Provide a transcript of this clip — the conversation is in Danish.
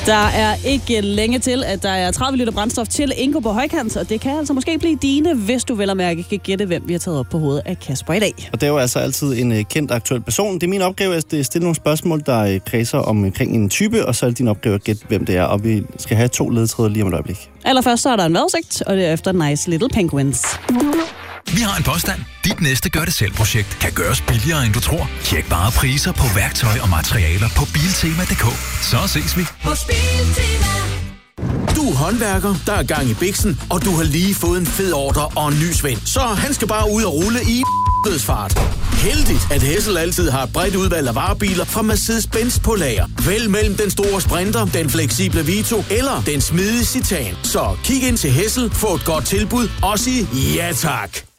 Der er ikke længe til, at der er 30 liter brændstof til Ingo på højkant, og det kan altså måske blive dine, hvis du vel og mærke kan gætte, hvem vi har taget op på hovedet af Kasper i dag. Og det er jo altså altid en kendt aktuel person. Det er min opgave at stille nogle spørgsmål, der kredser omkring en type, og så er det din opgave at gætte, hvem det er. Og vi skal have 2 ledetråde lige om et øjeblik. Allerførst så er der en vejrudsigt, og derefter Nice Little Penguins. Vi har en påstand. Dit næste gør-det-selv-projekt kan gøres billigere, end du tror. Tjek bare priser på værktøj og materialer på Biltema.dk. Så ses vi hos Biltema. Du er håndværker, der er gang i biksen, og du har lige fået en fed ordre og en ny svend. Så han skal bare ud og rulle i dødsfart. Heldigt, at Hessel altid har et bredt udvalg af varebiler fra Mercedes-Benz på lager. Vælg mellem den store Sprinter, den fleksible Vito eller den smidige Citan. Så kig ind til Hessel, få et godt tilbud og sig ja tak.